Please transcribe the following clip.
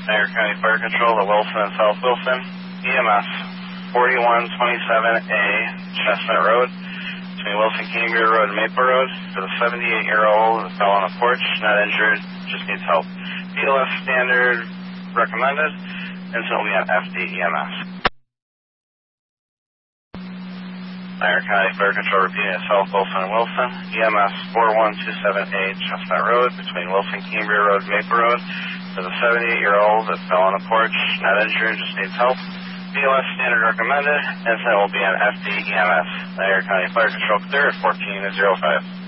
Niagara County Fire Control, the Wilson and South Wilson, EMS 4127A Chestnut Road, between Wilson Cambria Road and Maple Road, for the 78-year-old that fell on a porch, not injured, just needs help. BLS standard recommended, and so we have FD-EMS. Niagara County Fire Control repeating at South Wilson and Wilson, EMS 4127A Chestnut Road, between Wilson Cambria Road and Maple Road, for the 78-year-old that fell on a porch, not injured, just needs help. BLS standard recommended, and so will be on FD-EMS. Niagara County Fire Control clear at 14:05.